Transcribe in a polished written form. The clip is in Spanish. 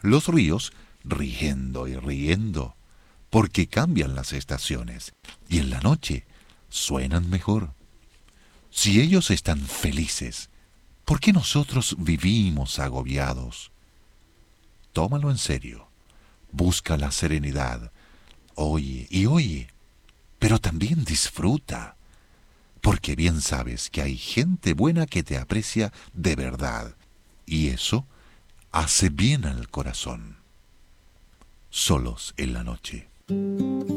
los ríos riendo y riendo, porque cambian las estaciones y en la noche suenan mejor. Si ellos están felices, ¿por qué nosotros vivimos agobiados? Tómalo en serio, busca la serenidad, oye, pero también disfruta, porque bien sabes que hay gente buena que te aprecia de verdad, y eso hace bien al corazón. Solos en la noche.